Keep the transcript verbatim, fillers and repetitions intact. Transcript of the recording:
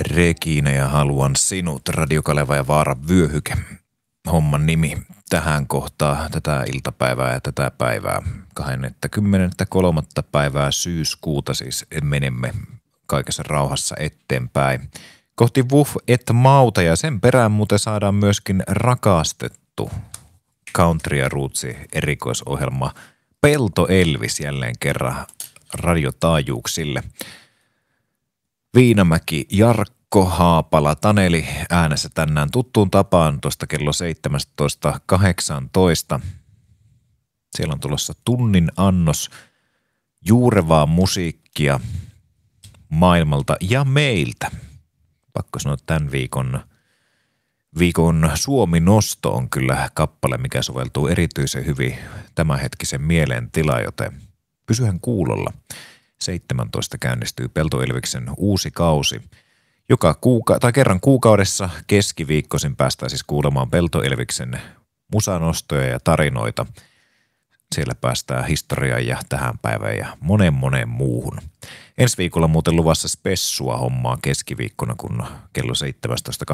Regina ja haluan sinut, Radio Kaleva ja Vaara vyöhyke. Homman nimi tähän kohtaa tätä iltapäivää ja tätä päivää. kahdeskymmeneskolmas päivää syyskuuta siis menemme kaikessa rauhassa eteenpäin. Kohti Wuff et Mauta ja sen perään muuten saadaan myöskin rakastettu country ja rootsi erikoisohjelma Pelto Elvis jälleen kerran radiotaajuuksille. Viinamäki, Jarkko, Haapala, Taneli äänessä tänään tuttuun tapaan tuosta kello seitsemäntoista kahdeksantoista. Siellä on tulossa tunnin annos juurevaa musiikkia maailmalta ja meiltä. Pakko sanoa, että tämän viikon, viikon Suomi-nosto on kyllä kappale, mikä soveltuu erityisen hyvin tämänhetkisen mielentilaan, joten pysyhän kuulolla. seitsemäntoista käynnistyy Pelto Elviksen uusi kausi. Joka kuuka- tai kerran kuukaudessa keskiviikkoisin päästään siis kuulemaan Pelto Elviksen musanostoja ja tarinoita. Siellä päästään historiaan ja tähän päivään ja monen monen muuhun. Ensi viikolla muuten luvassa spessua hommaa keskiviikkona, kun kello seitsemäntoista